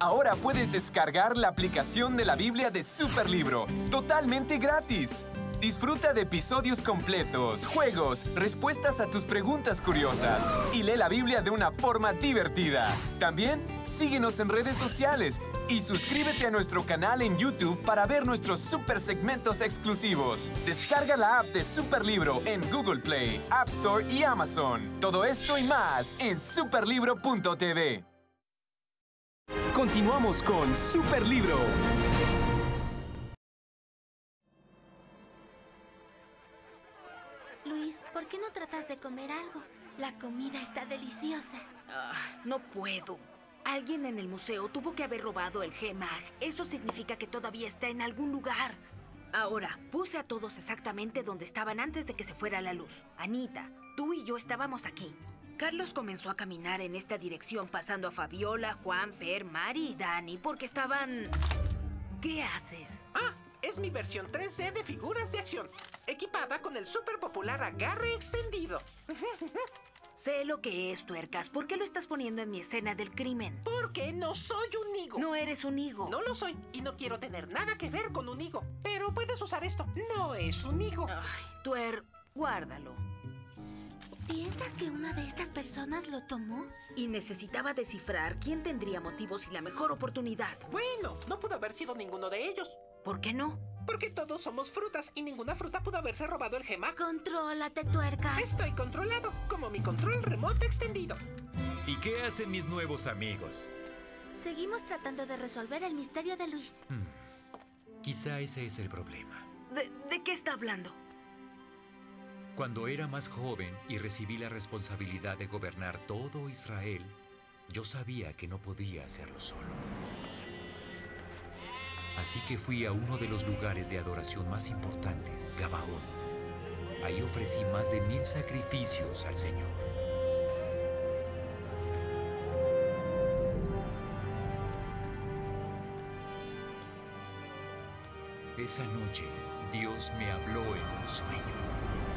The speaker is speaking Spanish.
Ahora puedes descargar la aplicación de la Biblia de Superlibro, totalmente gratis. Disfruta de episodios completos, juegos, respuestas a tus preguntas curiosas y lee la Biblia de una forma divertida. También síguenos en redes sociales y suscríbete a nuestro canal en YouTube para ver nuestros super segmentos exclusivos. Descarga la app de Superlibro en Google Play, App Store y Amazon. Todo esto y más en superlibro.tv. Continuamos con Superlibro. Luis, ¿por qué no tratas de comer algo? La comida está deliciosa. No puedo. Alguien en el museo tuvo que haber robado el G-Mag. Eso significa que todavía está en algún lugar. Ahora, puse a todos exactamente donde estaban antes de que se fuera la luz. Anita, tú y yo estábamos aquí. Carlos comenzó a caminar en esta dirección, pasando a Fabiola, Juan, Fer, Mari y Dani, porque estaban... ¿Qué haces? Es mi versión 3D de figuras de acción, equipada con el súper popular agarre extendido. Sé lo que es, tuercas. ¿Por qué lo estás poniendo en mi escena del crimen? Porque no soy un higo. No eres un higo. No lo soy y no quiero tener nada que ver con un higo. Pero puedes usar esto. No es un higo. Guárdalo. ¿Piensas que una de estas personas lo tomó? Y necesitaba descifrar quién tendría motivos y la mejor oportunidad. Bueno, no pudo haber sido ninguno de ellos. ¿Por qué no? Porque todos somos frutas y ninguna fruta pudo haberse robado el G-Mag. Contrólate, tuercas. Estoy controlado, como mi control remoto extendido. ¿Y qué hacen mis nuevos amigos? Seguimos tratando de resolver el misterio de Luis. Quizá ese es el problema. ¿De qué está hablando? Cuando era más joven y recibí la responsabilidad de gobernar todo Israel, yo sabía que no podía hacerlo solo. Así que fui a uno de los lugares de adoración más importantes, Gabaón. Ahí ofrecí más de 1000 sacrificios al Señor. Esa noche, Dios me habló en un sueño.